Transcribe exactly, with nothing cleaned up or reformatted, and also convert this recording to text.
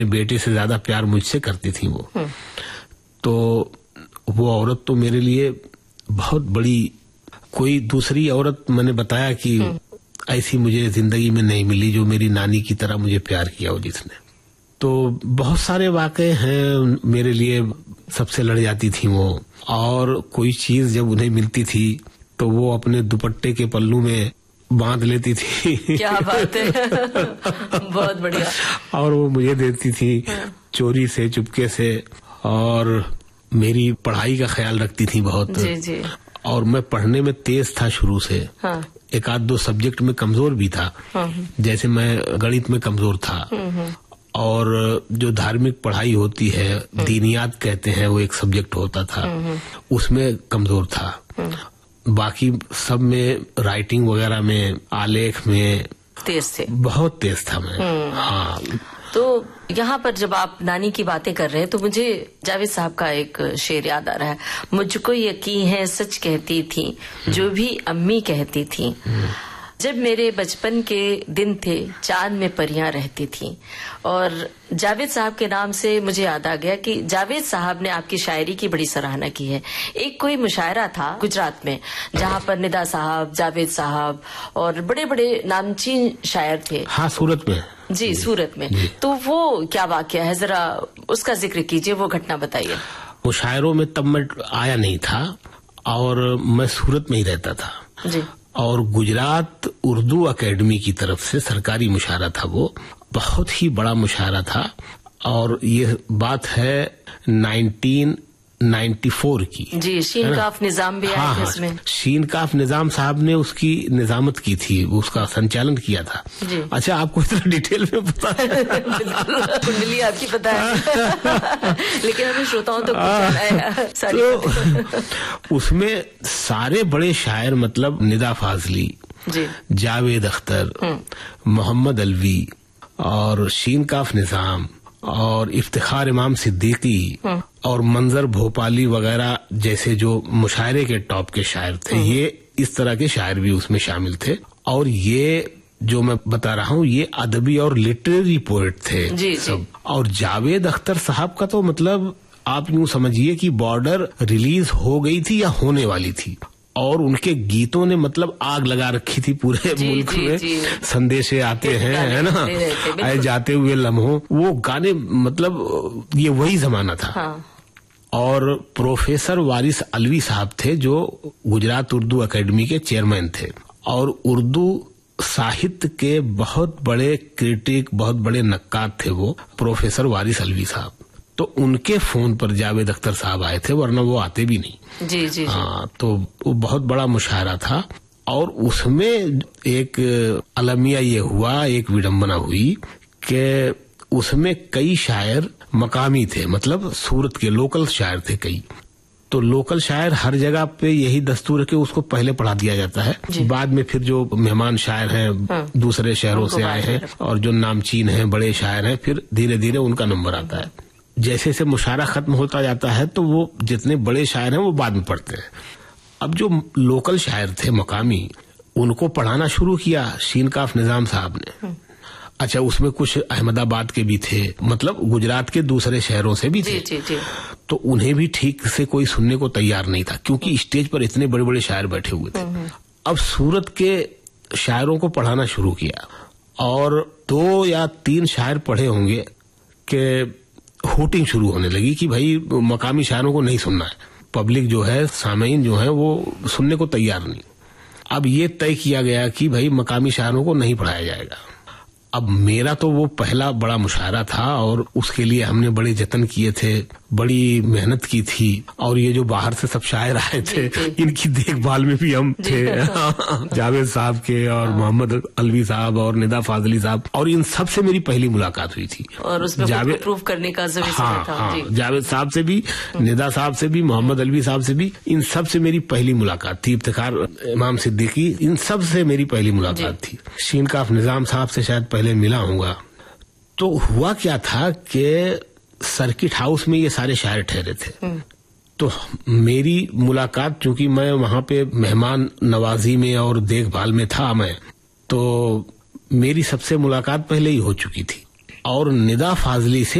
बेटे से ज्यादा प्यार मुझसे करती थी वो। तो वो औरत तो मेरे लिए बहुत बड़ी, कोई दूसरी औरत मैंने बताया कि ऐसी मुझे जिंदगी में नहीं मिली जो मेरी नानी की तरह मुझे प्यार किया हो जिसने। तो बहुत सारे वाकये हैं मेरे लिए, सबसे लड़ जाती थी वो, और कोई चीज जब उन्हें मिलती थी तो वो अपने दुपट्टे के पल्लू में बांध लेती थी। क्या बात है। बहुत बढ़िया। और वो मुझे देती थी चोरी से, चुपके से, और मेरी पढ़ाई का ख्याल रखती थी बहुत। जी जी। और मैं पढ़ने में तेज था शुरू से। हाँ। एक आध दो सब्जेक्ट में कमजोर भी था। हाँ। जैसे मैं गणित में कमजोर था, और जो धार्मिक पढ़ाई होती है, दीनियात कहते हैं, वो एक सब्जेक्ट होता था, उसमें कमजोर था। बाकी सब में, राइटिंग वगैरह में, आलेख में तेज थे, बहुत तेज था मैं। हाँ। तो यहाँ पर जब आप नानी की बातें कर रहे हैं तो मुझे जावेद साहब का एक शेर याद आ रहा है। मुझको यकीन है सच कहती थी जो भी अम्मी कहती थी, जब मेरे बचपन के दिन थे चांद में परियां रहती थीं। और जावेद साहब के नाम से मुझे याद आ गया कि जावेद साहब ने आपकी शायरी की बड़ी सराहना की है। एक कोई मुशायरा था गुजरात में जहां पर निदा साहब, जावेद साहब और बड़े बड़े नामचीन शायर थे। हाँ, सूरत में। जी, जी सूरत में। जी। तो वो क्या वाकया है, जरा उसका जिक्र कीजिए, वो घटना बताइए। मुशायरों में तब मैं आया नहीं था और मैं सूरत में ही रहता था। जी। और गुजरात उर्दू एकेडमी की तरफ से सरकारी मुशायरा था, वो बहुत ही बड़ा मुशायरा था। और ये बात है नाइनटीन नाइन्टी फोर की। जी, शीन काफ निजाम भी आया था इसमें। शीन काफ निजाम साहब ने उसकी निजामत की थी, उसका संचालन किया था। जी। अच्छा, आपको इतना डिटेल में पता है? कुंडली आपकी पता है। लेकिन हमें श्रोताओं तो तो उसमें सारे बड़े शायर, मतलब निदा फाजली, जी, जावेद अख्तर, मोहम्मद अलवी और शीन काफ निजाम और इफ्तिखार इमाम सिद्दीकी और मंजर भोपाली वगैरह जैसे जो मुशायरे के टॉप के शायर थे, ये इस तरह के शायर भी उसमें शामिल थे। और ये जो मैं बता रहा हूँ, ये अदबी और लिटरेरी पोएट थे। जी, सब। जी। और जावेद अख्तर साहब का तो मतलब आप यूं समझिए कि बॉर्डर रिलीज हो गई थी या होने वाली थी, और उनके गीतों ने मतलब आग लगा रखी थी पूरे जी, मुल्क जी, में। जी। संदेशे आते हैं, है ना, आए जाते हुए लम्हों, वो गाने, मतलब ये वही जमाना था। हाँ। और प्रोफेसर वारिस अलवी साहब थे जो गुजरात उर्दू एकेडमी के चेयरमैन थे, और उर्दू साहित्य के बहुत बड़े क्रिटिक, बहुत बड़े नक्काद थे वो प्रोफेसर वारिस अलवी साहब। तो उनके फोन पर जावेद अख्तर साहब आए थे, वरना वो आते भी नहीं। जी जी। हाँ, तो वो बहुत बड़ा मुशायरा था, और उसमें एक अलमिया ये हुआ, एक विडंबना हुई कि उसमें कई शायर मकामी थे, मतलब सूरत के लोकल शायर थे कई। तो लोकल शायर हर जगह पे यही दस्तूर है कि उसको पहले पढ़ा दिया जाता है, बाद में फिर जो मेहमान शायर हैं, हाँ, दूसरे शहरों से आए हैं और जो नामचीन हैं, बड़े शायर हैं, फिर धीरे धीरे उनका नंबर आता है। जैसे जैसे मुशायरा खत्म होता जाता है तो वो जितने बड़े शायर हैं वो बाद में पढ़ते हैं। अब जो लोकल शायर थे मकामी, उनको पढ़ाना शुरू किया शीन काफ निजाम साहब ने। अच्छा, उसमें कुछ अहमदाबाद के भी थे, मतलब गुजरात के दूसरे शहरों से भी थे। जी, जी, जी। तो उन्हें भी ठीक से कोई सुनने को तैयार नहीं था, क्योंकि स्टेज पर इतने बड़े बड़े शायर बैठे हुए थे। अब सूरत के शायरों को पढ़ाना शुरू किया, और दो या तीन शायर पढ़े होंगे कि होटिंग शुरू होने लगी कि भाई मकामी शायरों को नहीं सुनना है। पब्लिक जो है, सामीन जो है, वो सुनने को तैयार नहीं। अब ये तय किया गया कि भाई मकामी शायरों को नहीं पढ़ाया जाएगा। अब मेरा तो वो पहला बड़ा मुशायरा था, और उसके लिए हमने बड़े जतन किए थे, बड़ी मेहनत की थी, और ये जो बाहर से सब शायर आए थे, इनकी देखभाल में भी हम थे। जावेद साहब के और मोहम्मद अलवी साहब और निदा फाजली साहब, और इन सब से मेरी पहली मुलाकात हुई थी। और उसमें जावेद प्रूव करने का हाँ, था। हाँ, जावेद साहब से भी, निदा साहब से भी, मोहम्मद अलवी साहब से भी, इन सब से मेरी पहली मुलाकात थी। इफ्तिखार इमाम सिद्दीकी, इन सब से मेरी पहली मुलाकात थी। शीन काफ निजाम साहब से शायद पहले मिला हूँगा। तो हुआ क्या था कि सर्किट हाउस में ये सारे शायर ठहरे थे। तो मेरी मुलाकात, चूंकि मैं वहां पे मेहमान नवाजी में और देखभाल में था मैं, तो मेरी सबसे मुलाकात पहले ही हो चुकी थी। और निदा फाजली से